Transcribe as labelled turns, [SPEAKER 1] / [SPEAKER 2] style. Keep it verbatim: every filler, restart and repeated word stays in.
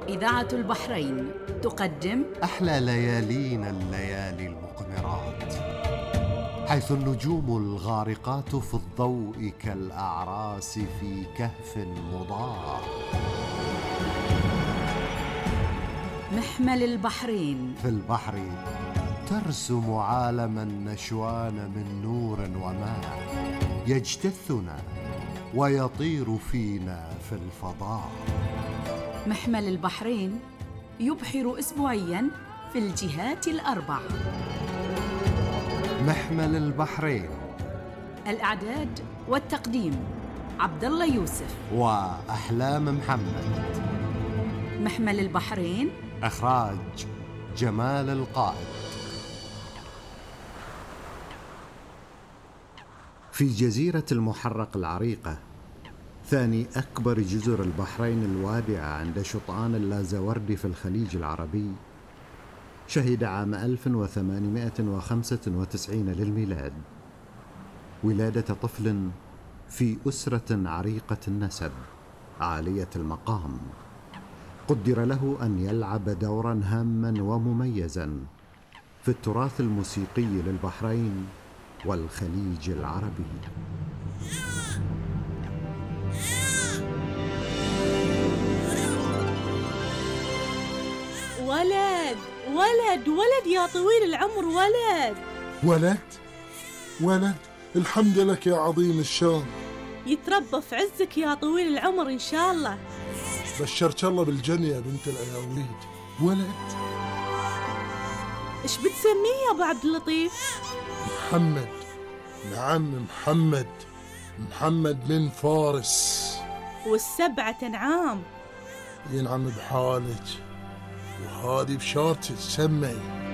[SPEAKER 1] إذاعة البحرين تقدم
[SPEAKER 2] أحلى ليالينا الليالي المقمرات، حيث النجوم الغارقات في الضوء كالأعراس في كهف مضاء.
[SPEAKER 1] محمل البحرين.
[SPEAKER 2] في البحر ترسم عالما نشوان من نور وماء، يجتثنا ويطير فينا في الفضاء.
[SPEAKER 1] محمل البحرين يبحر أسبوعياً في الجهات الأربع.
[SPEAKER 2] محمل البحرين،
[SPEAKER 1] الإعداد والتقديم عبد الله يوسف
[SPEAKER 2] وأحلام محمد.
[SPEAKER 1] محمل البحرين،
[SPEAKER 2] إخراج جمال القائد. في جزيرة المحرق العريقة، ثاني أكبر جزر البحرين الوادعة عند شطآن اللازوردي في الخليج العربي، شهد عام ألف وثمانمائة وخمسة وتسعين للميلاد ولادة طفل في أسرة عريقة النسب عالية المقام، قدر له أن يلعب دورا هاما ومميزا في التراث الموسيقي للبحرين والخليج العربي.
[SPEAKER 3] ولد ولد ولد يا طويل العمر، ولد
[SPEAKER 4] ولد ولد الحمد لك يا عظيم الشان.
[SPEAKER 3] يتربى في عزك يا طويل العمر إن شاء الله.
[SPEAKER 4] بشرك الله بالجنة يا بنت الأياويد. ولد
[SPEAKER 3] إيش بتسميه يا أبو عبد اللطيف؟
[SPEAKER 4] محمد. نعم محمد، محمد من فارس.
[SPEAKER 3] والسبعة أنعام
[SPEAKER 4] ينعم بحالك، وهذه بشارتي تسمي.